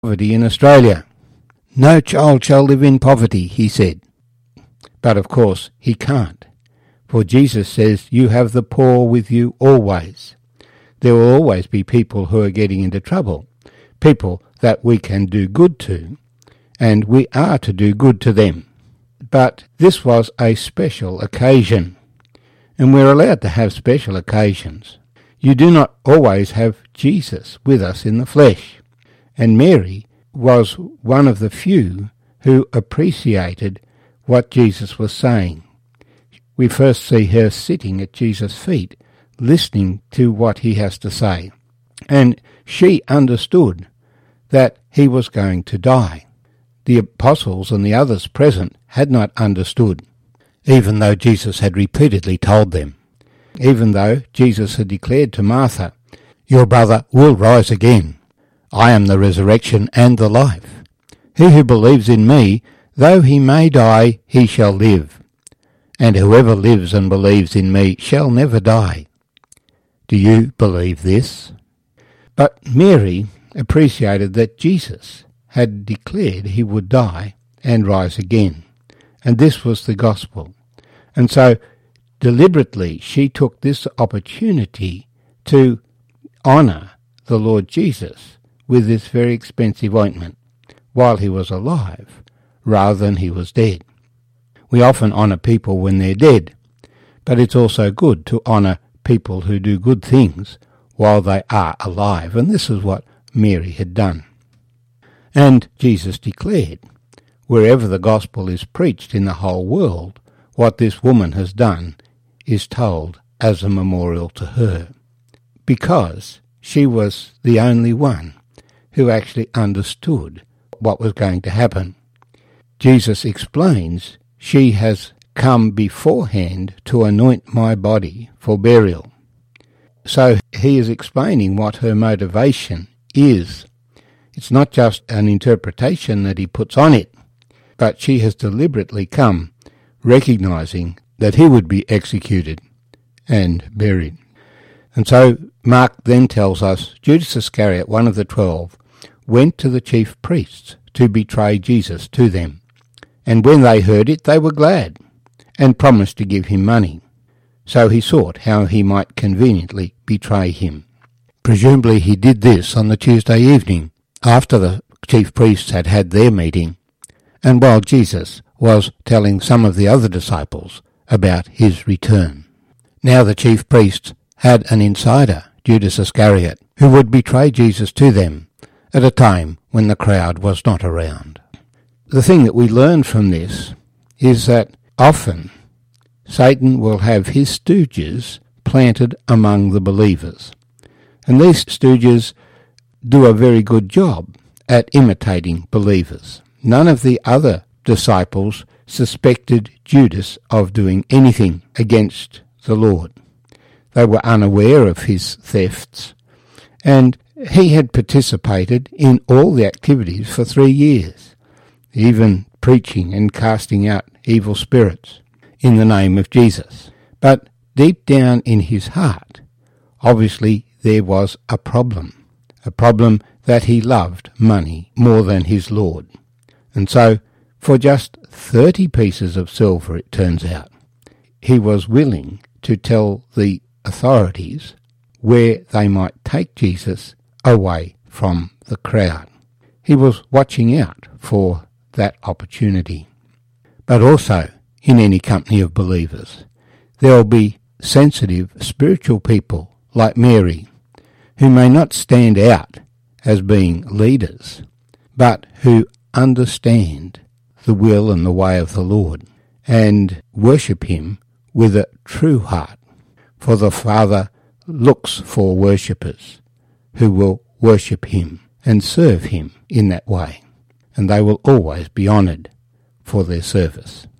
poverty in Australia. No child shall live in poverty, he said. But of course he can't, for Jesus says you have the poor with you always. There will always be people who are getting into trouble, people that we can do good to, and we are to do good to them. But this was a special occasion, and we're allowed to have special occasions. You do not always have Jesus with us in the flesh, and Mary was one of the few who appreciated what Jesus was saying. We first see her sitting at Jesus' feet, listening to what he has to say, and she understood that he was going to die. The apostles and the others present had not understood, even though Jesus had repeatedly told them, even though Jesus had declared to Martha, "Your brother will rise again. I am the resurrection and the life. He who believes in me, though he may die, he shall live. And whoever lives and believes in me shall never die." Do you believe this? But Mary appreciated that Jesus had declared he would die and rise again, and this was the gospel. And so deliberately she took this opportunity to honour the Lord Jesus with this very expensive ointment while he was alive, rather than he was dead. We often honour people when they're dead, but it's also good to honour people who do good things while they are alive, and this is what Mary had done. And Jesus declared, wherever the gospel is preached in the whole world, what this woman has done is told as a memorial to her, because she was the only one who actually understood what was going to happen. Jesus explains, "She has come beforehand to anoint my body for burial." So he is explaining what her motivation is. It's not just an interpretation that he puts on it, but she has deliberately come, recognizing that he would be executed and buried. And so Mark then tells us Judas Iscariot, one of the 12, went to the chief priests to betray Jesus to them. And when they heard it, they were glad, and promised to give him money. So he sought how he might conveniently betray him. Presumably he did this on the Tuesday evening, after the chief priests had had their meeting, and while Jesus was telling some of the other disciples about his return. Now the chief priests had an insider, Judas Iscariot, who would betray Jesus to them at a time when the crowd was not around. The thing that we learn from this is that often Satan will have his stooges planted among the believers. And these stooges do a very good job at imitating believers. None of the other disciples suspected Judas of doing anything against the Lord. They were unaware of his thefts, and he had participated in all the activities for 3 years, even preaching and casting out evil spirits in the name of Jesus. But deep down in his heart, obviously there was a problem that he loved money more than his Lord. And so, for just 30 pieces of silver, it turns out, he was willing to tell the authorities where they might take Jesus away from the crowd. He was watching out for that opportunity. But also, in any company of believers, there will be sensitive spiritual people like Mary, who may not stand out as being leaders, but who understand the will and the way of the Lord, and worship him with a true heart. For the Father looks for worshippers who will worship him and serve him in that way, and they will always be honoured for their service.